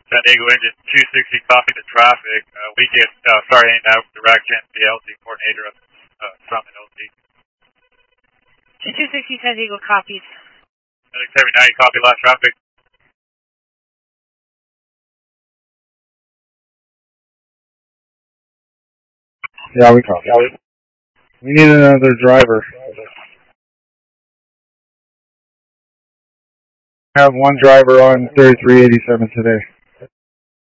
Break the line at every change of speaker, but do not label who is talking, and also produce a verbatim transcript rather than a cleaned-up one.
San Diego engine two sixty, copy the traffic. Uh, we get, uh, sorry, ain't out direction, the L Z coordinator uh, from an L Z.
two sixty San Diego copies.
Medic seventy-nine, copy last traffic.
Yeah, we copy. Yeah, we, we need another driver. Have one driver on thirty-three eighty-seven today.